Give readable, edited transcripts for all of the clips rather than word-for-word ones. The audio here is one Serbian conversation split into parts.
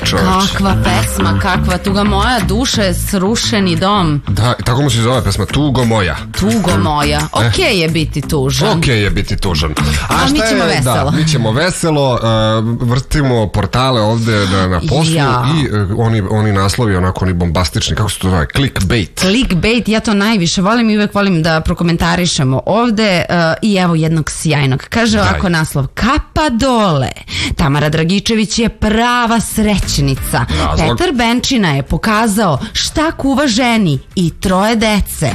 čoveč. Kakva pesma, kakva. Tuga moja duša je srušeni dom. Da, tako mu se zove pesma, Tugo moja. Tugo moja. Okej je biti tužan. Okej je biti tužan. A mi ćemo veselo. Da, mi ćemo veselo, vrtimo portale ovde na poslu i oni naslovi onako, oni bombastični, kako se to zove, clickbait. Clickbait, ja to najviše volim i uvek volim da prokomentarišemo ovde i evo jednog sjajnog. Kaže ovako naslov, kapa dole. Tamara Dragičević je prava srećnica. Razlog? Petar Benčina je pokazao šta kuva ženi i 3 dece.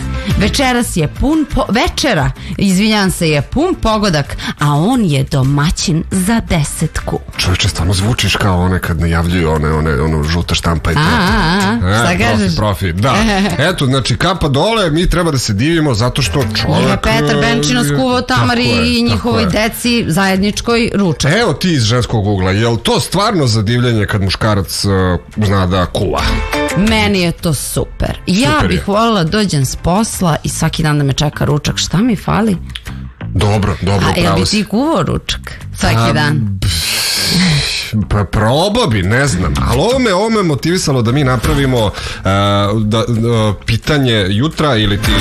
Večera je pun pogodak, a on je domaćin za 10. Čovječe, stvarno zvučiš kao one kad najavljuju ono žuta štampa i to. Šta kažeš? Profi, da. Eto, znači kapa dole, mi treba da se divimo zato što čovjek... Je Petar Benčina skuvao Tamari i njihovoj deci zajedničkoj ručak. Evo ti iz ženskog ugla, je li to stvarno zadivljanje kad muškarac zna da kuva? Meni je to super. Ja bih voljela dođem s posla i svaki dan da me čeka ručak. Šta mi fali? Dobro, a jel bi ti kuvao ručak svaki dan? Pa probao bi, ne znam. Ali ovo me motivisalo da mi napravimo pitanje jutra ili ti...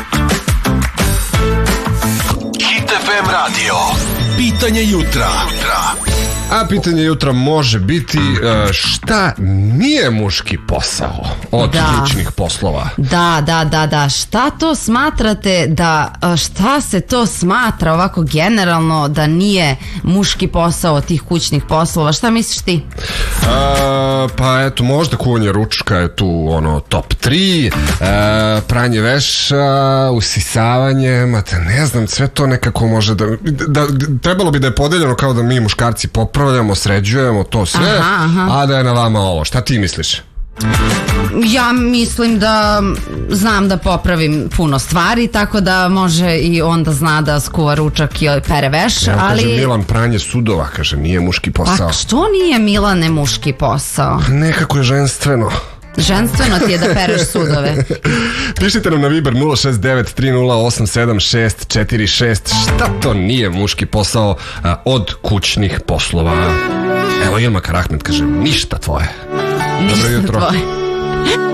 Hit FM radio. Pitanje jutra. A pitanje jutra može biti šta nije muški posao od ključnih poslova. Da. Šta to smatrate šta se to smatra ovako generalno da nije muški posao od tih kućnih poslova? Šta misliš ti? Pa eto, možda kuvanje ručka je tu top 3, pranje veša, usisavanje, ne znam, sve to nekako može da trebalo bi da je podeljeno kao da mi muškarci popravljamo, sređujemo to sve, a da je na vama ovo. Šta ti misliš? Ja mislim da znam da popravim puno stvari, tako da može i onda zna da skuva ručak i pere veš. Evo kaže Milan, pranje sudova, kaže, nije muški posao. Pa što nije, Milane, muški posao? Nekako je ženstveno. Ženstveno ti je da pereš sudove. Pišite nam na Viber 069-3087-646. Šta to nije muški posao od kućnih poslova? Evo Ilma Karahmet kaže, ništa tvoje. Ništa tvoje.